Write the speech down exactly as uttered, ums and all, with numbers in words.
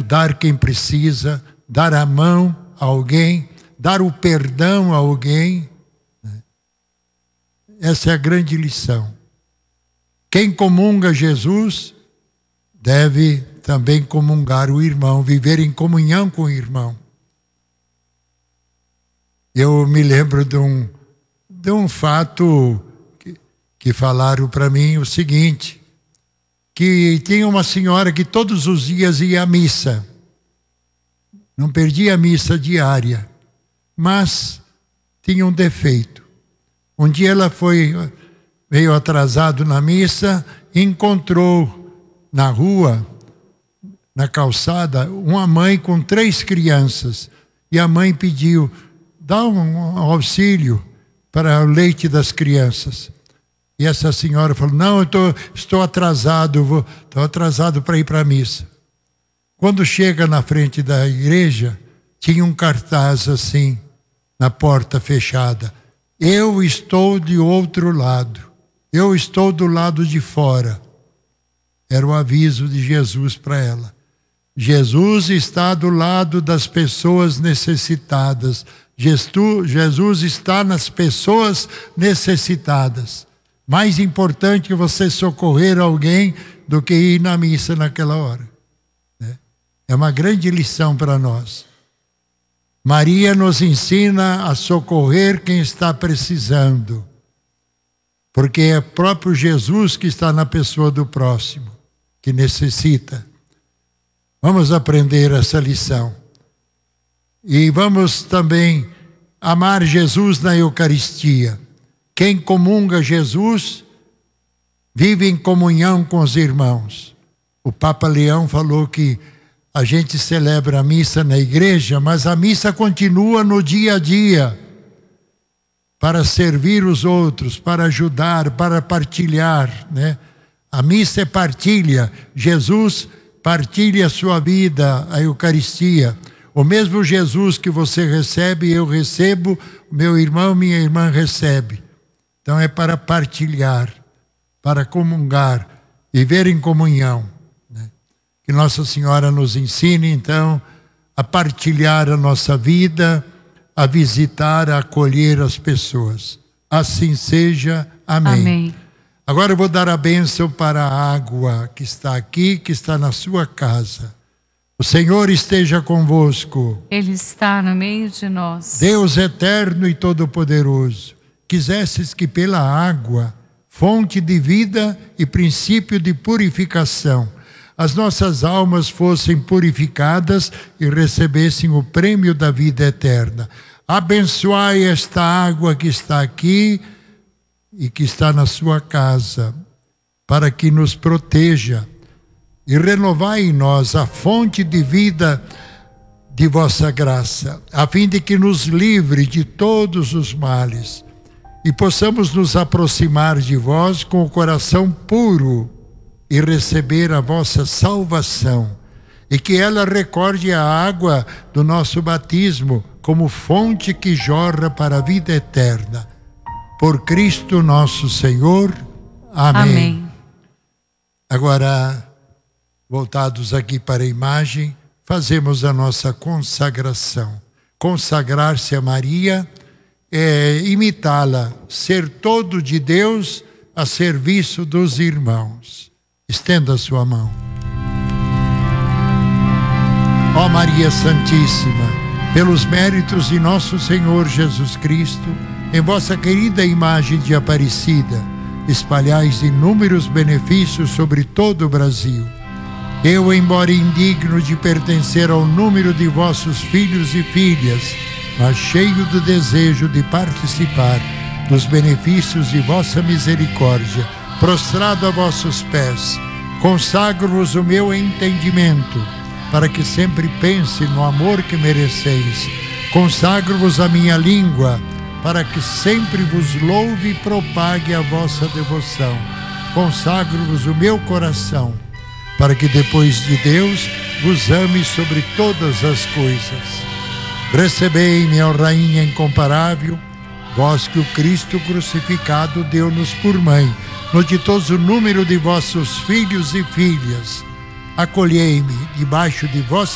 ajudar quem precisa, dar a mão a alguém, dar o perdão a alguém. Essa é a grande lição. Quem comunga Jesus deve também comungar o irmão, viver em comunhão com o irmão. Eu me lembro de um, de um fato que, que falaram para mim o seguinte, que tinha uma senhora que todos os dias ia à missa, não perdia a missa diária, mas tinha um defeito. Um dia ela foi, veio atrasado na missa, encontrou na rua, na calçada, uma mãe com três crianças. E a mãe pediu, dá um auxílio para o leite das crianças. E essa senhora falou, não, eu tô, estou atrasado, vou, estou atrasado para ir para a missa. Quando chega na frente da igreja, tinha um cartaz assim, na porta fechada. Eu estou de outro lado. Eu estou do lado de fora. Era o aviso de Jesus para ela. Jesus está do lado das pessoas necessitadas. Jesus está nas pessoas necessitadas. Mais importante você socorrer alguém do que ir na missa naquela hora. É uma grande lição para nós. Maria nos ensina a socorrer quem está precisando. Porque é próprio Jesus que está na pessoa do próximo, que necessita. Vamos aprender essa lição. E vamos também amar Jesus na Eucaristia. Quem comunga Jesus vive em comunhão com os irmãos. O Papa Leão falou que a gente celebra a missa na igreja, mas a missa continua no dia a dia, para servir os outros, para ajudar, para partilhar, né? A missa é partilha. Jesus partilha a sua vida, a Eucaristia. O mesmo Jesus que você recebe, eu recebo, meu irmão, minha irmã recebe. Então é para partilhar, para comungar, viver em comunhão. Né? Que Nossa Senhora nos ensine, então, a partilhar a nossa vida, a visitar, a acolher as pessoas. Assim seja. Amém. Amém. Agora eu vou dar a bênção para a água que está aqui, que está na sua casa. O Senhor esteja convosco. Ele está no meio de nós. Deus eterno e todo-poderoso, quisesses que pela água, fonte de vida e princípio de purificação, as nossas almas fossem purificadas e recebessem o prêmio da vida eterna. Abençoai esta água que está aqui e que está na sua casa, para que nos proteja, e renovai em nós a fonte de vida de vossa graça, a fim de que nos livre de todos os males e possamos nos aproximar de vós com o coração puro e receber a vossa salvação, e que ela recorde a água do nosso batismo como fonte que jorra para a vida eterna. Por Cristo nosso Senhor. Amém. Amém. Agora, voltados aqui para a imagem, fazemos a nossa consagração. Consagrar-se a Maria é imitá-la, ser todo de Deus a serviço dos irmãos. Estenda a sua mão. Ó Maria Santíssima, pelos méritos de nosso Senhor Jesus Cristo, em vossa querida imagem de Aparecida, espalhais inúmeros benefícios sobre todo o Brasil. Eu, embora indigno de pertencer ao número de vossos filhos e filhas, mas cheio do desejo de participar dos benefícios de vossa misericórdia, prostrado a vossos pés, consagro-vos o meu entendimento, para que sempre pense no amor que mereceis. Consagro-vos a minha língua, para que sempre vos louve e propague a vossa devoção. Consagro-vos o meu coração, para que depois de Deus vos ame sobre todas as coisas. Recebei-me, ó Rainha incomparável, vós que o Cristo crucificado deu-nos por mãe, no ditoso número de vossos filhos e filhas. Acolhei-me debaixo de vossa